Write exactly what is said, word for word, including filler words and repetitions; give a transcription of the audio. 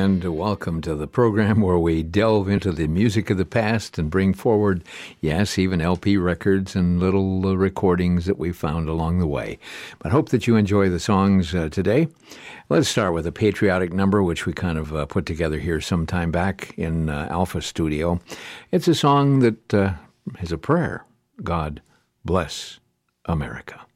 and welcome to the program where we delve into the music of the past and bring forward, yes, even L P records and little uh, recordings that we found along the way. But hope that you enjoy the songs uh, today. Let's start with a patriotic number, which we kind of uh, put together here some time back in uh, Alpha Studio. It's a song that uh, is a prayer. God bless America.